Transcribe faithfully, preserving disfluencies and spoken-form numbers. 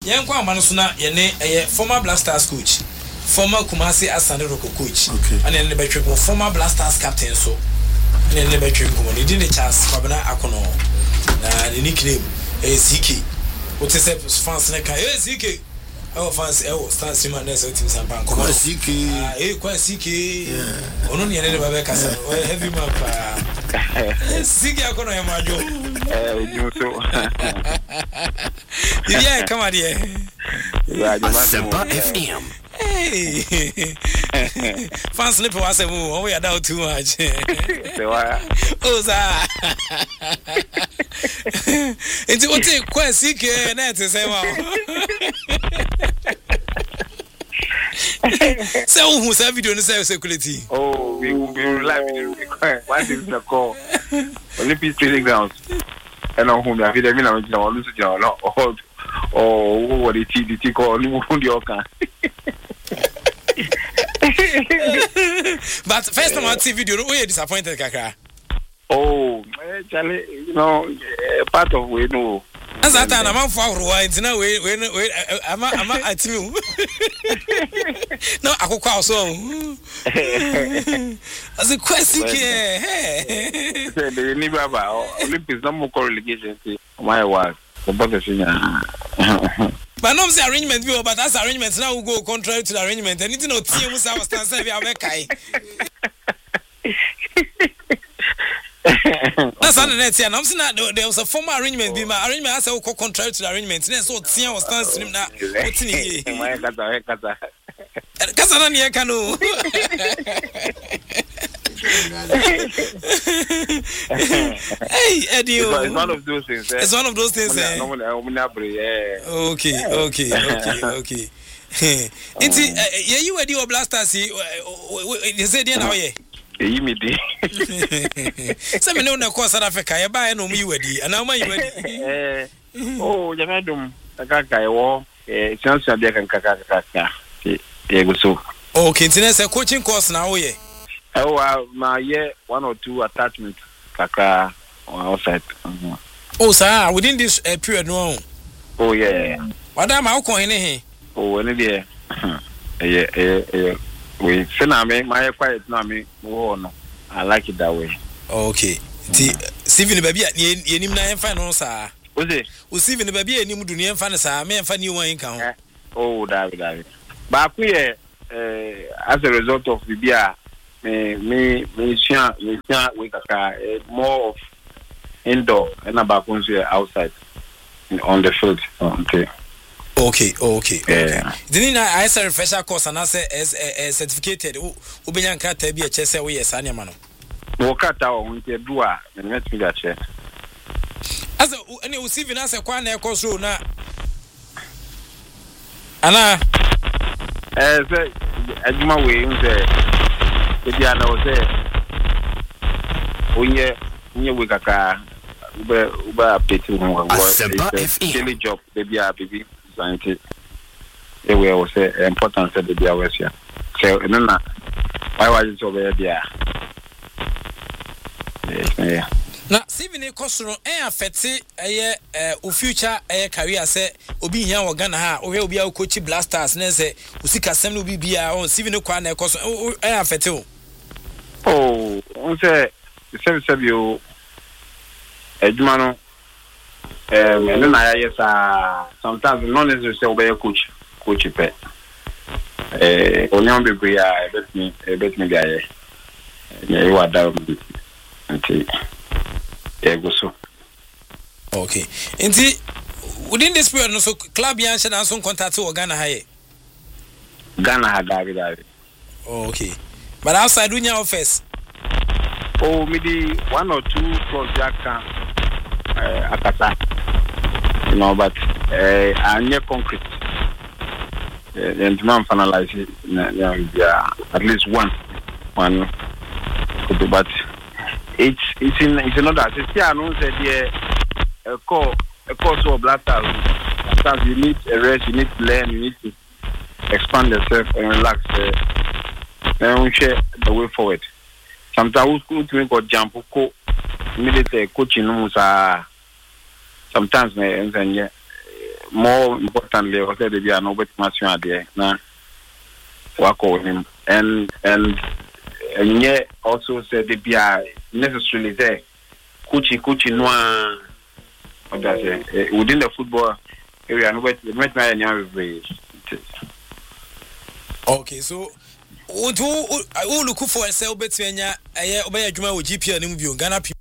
Yen kwa manusuna yene eh former Blasters coach, former Kumasi Asante Roko coach. Okay. And then the between former Blasters captain so. And then the between Kumon he didn't chance Fabana Akono. Na the nickname eh C K. What is it fans neka eh C K. Our fans eh stand sima na so team sampan Kwa C K. Ah eh kwa C K. Yeah. Ono ni yene ba kasa. Heavy man pa. C K Akono ya majo. Eh juso. Yeah, come on here. Asempa F M. Hey. Fans slip was a move. Oh, we are down too much. Oh, sir. It's what take quite sick and that's the same. So, who's have video on the security? Oh, we will be live. What is the call? Olympic training grounds. And on whom I feel I mean, I want to know. Oh, what it is, it call New But first time I see video, we are disappointed, Kaka. Oh, Charlie, you know, part of we know. As that time, I'm for white. Now, wait, wait, wait. I'm I'm at you. No, I go call so. As a question, hey. The new Olympics no more correlation. My wife, the brother. But no say arrangement be but as arrangements now we go contrary to the arrangement. Anything no team we stand say we are kai. That's on the net here. I'm saying that there was a formal arrangement be my arrangement as I go contrary to the arrangement. Then so team was stand slim na. What's in here? My kata kata. Kasa na nie kanu. Hey, Eddie. It's one of those things. Eh? It's one of those things. Eh? Okay, okay, okay, okay. Inti, yeah, you Eddie or Blasters? You said you know, yeah. You me di. Some know na course South Africa. You buy no me Eddie, and now my Eddie. Oh, you made them. Kaka, wo. Eh, chance ya dia kan kaka kaka. Eh, go so. Okay, it's a coaching course now, yeah. Oh, uh, my yeah, one or two attachments, kaka, outside. Uh-huh. Oh, sir, within this uh, period, no. Oh, yeah. What am I calling here? Oh, any day. Yeah, yeah, yeah. We say, I mean, my quiet, no, me, oh, no. I like it that way. Okay. Steven, the baby, you need to find on, sir. What's it? Well, Steven, the baby, you need to find, sir. May I find you one income? Oh, David, David. But we, uh, as a result of the beer, me me me share me share we kaka more of indoor and about outside on the field. Okay. Okay, okay. Yeah. Didn't I say refresher course and I say as a certificated Ubenyan Kata be a chess away as Anyamano? Wokata on the dua and let me that chair. As any receiving as a quana course road now. Anna as a Juma way in the Diana was there. When you we kaka Uber Uber updating one daily job, the B R B B scientist. They will also important that the B R was here. So, and then why was it over there? Yes, yeah. Now, Steven Costro, eh, affected a future a career, say, Obi here or Ghana, ha, or will be our coach Blasters, and say, Usika Sam will be our Steven O'Connor, Costro, eh, affected. Oh, on say the same said you, Edmano, um, and then I yes, uh, sometimes not necessarily obey a coach, coach pet. Eh, only be a bet me, a bet me guy. You are down until. So. Okay. Indeed, within this period, also club Yanshan and some contact to Ghana High. Ghana had David. Okay. But outside doing your office. Oh, maybe one or two plus Jacka uh, Akata. You know, but uh, I'm near concrete. And uh, man finalize it. Yeah, at least one. One. But it's it's in it's another. It's still announced that a call a course of Blasters. Sometimes you need a rest, you need to learn, you need to expand yourself and relax. Then we share the way forward. Sometimes we could go jump, go immediately coaching. Sometimes me and more importantly, I said they are no better match there. Now, work on him, and and and yet also said they are necessarily there. Kuchi kuchi noa, what does it? Within the football area, no better match my any okay, so. Who who look for a cell between ya, a Obey Juma with G P and Ghana P